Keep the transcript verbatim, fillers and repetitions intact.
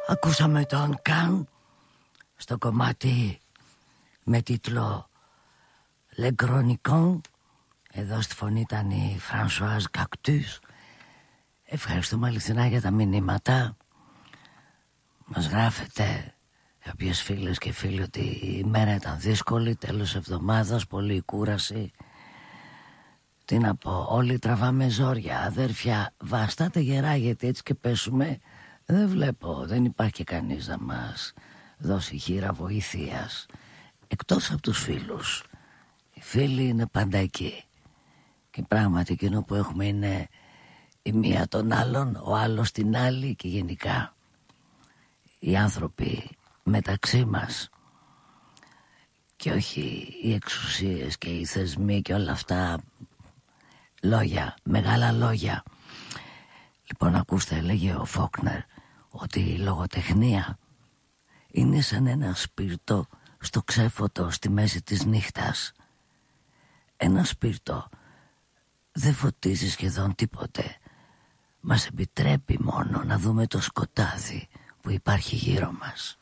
Ακούσαμε τον Καν στο κομμάτι με τίτλο Le Chroniquant. Εδώ στη φωνή ήταν η Φρανσουάζ Κακτούς. Ευχαριστούμε αληθινά για τα μηνύματα. Μας γράφετε κάποιες φίλες και φίλοι ότι η μέρα ήταν δύσκολη, τέλος εβδομάδας, πολλή κούραση. Τι να πω, όλοι τραβάμε ζόρια. Αδέρφια, βαστάτε γερά, γιατί έτσι και πέσουμε δεν βλέπω, δεν υπάρχει κανείς να μας δώσει χείρα βοήθειας εκτός από τους φίλους. Οι φίλοι είναι πάντα εκεί και πράγματι εκείνο που έχουμε είναι η μία τον άλλον, ο άλλος την άλλη, και γενικά οι άνθρωποι μεταξύ μας, και όχι οι εξουσίες και οι θεσμοί και όλα αυτά λόγια, μεγάλα λόγια. Λοιπόν, ακούστε, έλεγε ο Φόκνερ ότι η λογοτεχνία είναι σαν ένα σπίρτο στο ξέφωτο στη μέση της νύχτας. Ένα σπίρτο δεν φωτίζει σχεδόν τίποτε. Μας επιτρέπει μόνο να δούμε το σκοτάδι που υπάρχει γύρω μας.